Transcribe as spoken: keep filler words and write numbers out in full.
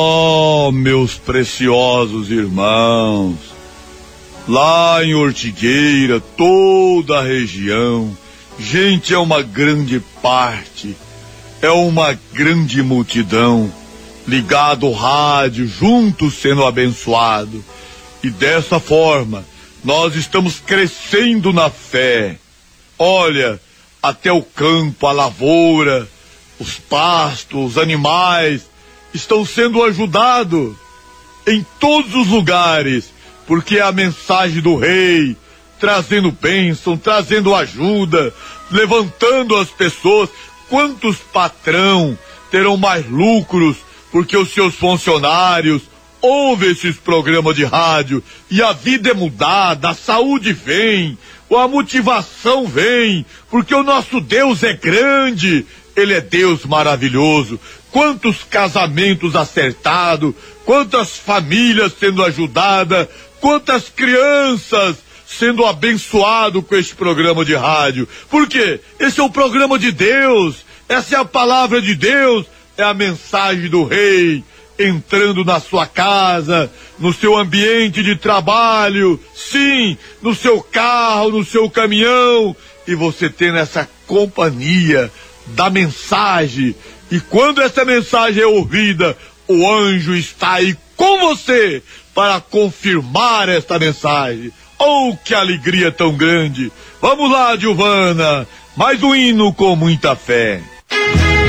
Oh, meus preciosos irmãos, lá em Ortigueira, toda a região, gente, é uma grande parte, é uma grande multidão, ligado ao rádio, juntos sendo abençoado. E dessa forma, nós estamos crescendo na fé. Olha, até o campo, a lavoura, os pastos, os animais estão sendo ajudados em todos os lugares, porque é a mensagem do rei, trazendo bênção, trazendo ajuda, levantando as pessoas. Quantos patrão terão mais lucros porque os seus funcionários ouvem esses programas de rádio e a vida é mudada, a saúde vem, a motivação vem, porque o nosso Deus é grande, Ele é Deus maravilhoso. Quantos casamentos acertados, quantas famílias sendo ajudadas, quantas crianças sendo abençoado com este programa de rádio. Por quê? Esse é o programa de Deus, essa é a palavra de Deus, é a mensagem do rei entrando na sua casa, no seu ambiente de trabalho, sim, no seu carro, no seu caminhão, e você tendo essa companhia da mensagem. E quando essa mensagem é ouvida, o anjo está aí com você para confirmar esta mensagem. Oh, que alegria tão grande! Vamos lá, Giovana, mais um hino com muita fé.